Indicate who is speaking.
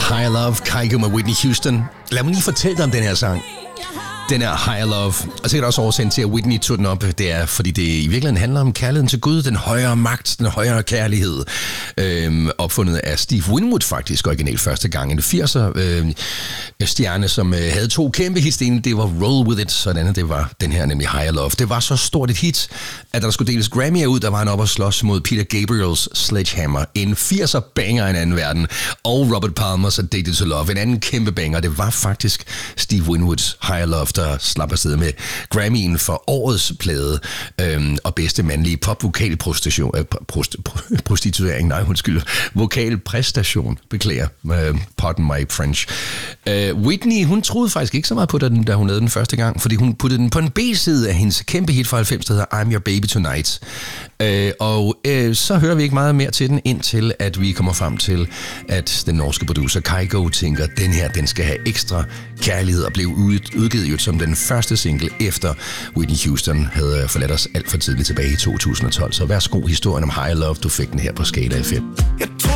Speaker 1: Higher Love, Kygo med Whitney Houston. Lad mig lige fortælle dig om den her sang. Den er Higher Love, og sikkert også årsagen til, at Whitney tog den op. Det er, fordi det i virkeligheden handler om kærligheden til Gud, den højere magt, den højere kærlighed. Opfundet af Steve Winwood faktisk, originalt første gang. En 80'er stjerne, som havde 2 kæmpe hits. Det var Roll With It, så den andet, det var den her, nemlig Higher Love. Det var så stort et hit, at der skulle deles Grammy'er ud, der var han op og slås mod Peter Gabriels Sledgehammer. En 80'er banger i en anden verden. Og Robert Palmer's Addicted to Love, en anden kæmpe banger. Det var faktisk Steve Winwoods Higher Love, der slap afsted med Grammy'en for årets plade og bedste mandlige vokalpræstation, beklager, pardon my French. Whitney, hun troede faktisk ikke så meget på den, da hun lavede den første gang, fordi hun puttede den på en B-side af hendes kæmpe hit fra 90, der hedder I'm Your Baby Tonight. Så hører vi ikke meget mere til den, indtil at vi kommer frem til, at den norske producer Kygo tænker, den her, den skal have ekstra kærlighed, og blev udgivet som den første single, efter Whitney Houston havde forladt os alt for tidligt tilbage i 2012. Så værsgo, historien om Higher Love, du fik den her på Skala FM.